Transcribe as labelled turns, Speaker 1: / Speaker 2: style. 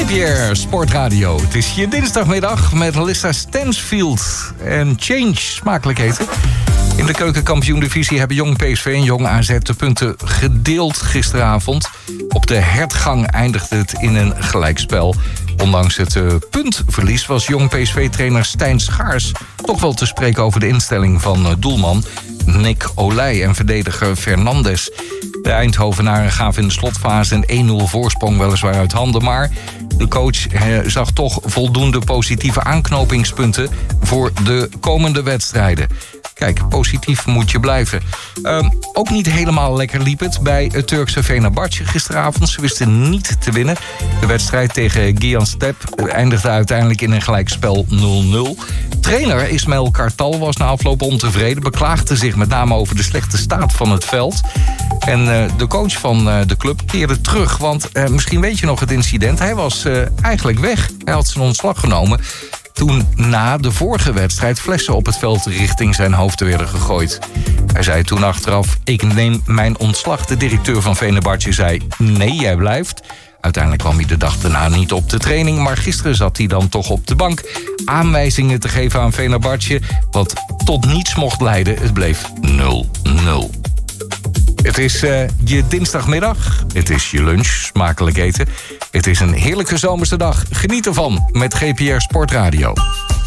Speaker 1: GPR Sportradio. Het is je dinsdagmiddag met Lissa Stansfield en Change, smakelijk eten. In de keukenkampioen-divisie hebben Jong PSV en Jong AZ de punten gedeeld gisteravond. Op de hertgang eindigde het in een gelijkspel. Ondanks het puntverlies was Jong PSV-trainer Stijn Schaars toch wel te spreken over de instelling van doelman Nick Olij en verdediger Fernandes. De Eindhovenaren gaven in de slotfase een 1-0 voorsprong weliswaar uit handen, maar de coach zag toch voldoende positieve aanknopingspunten voor de komende wedstrijden. Kijk, positief moet je blijven. Ook niet helemaal lekker liep het bij het Turkse Fenerbahçe gisteravond. Ze wisten niet te winnen. De wedstrijd tegen Gianstep eindigde uiteindelijk in een gelijkspel 0-0. Trainer Ismail Kartal was na afloop ontevreden. Beklaagde zich met name over de slechte staat van het veld. En de coach van de club keerde terug. Want misschien weet je nog het incident. Hij was eigenlijk weg. Hij had zijn ontslag genomen toen na de vorige wedstrijd flessen op het veld richting zijn hoofd werden gegooid. Hij zei toen achteraf: ik neem mijn ontslag. De directeur van Fenerbahçe zei: nee, jij blijft. Uiteindelijk kwam hij de dag daarna niet op de training, maar gisteren zat hij dan toch op de bank aanwijzingen te geven aan Fenerbahçe, wat tot niets mocht leiden. Het bleef 0-0. Het is je dinsdagmiddag. Het is je lunch. Smakelijk eten. Het is een heerlijke zomerse dag. Geniet ervan met GPR Sportradio.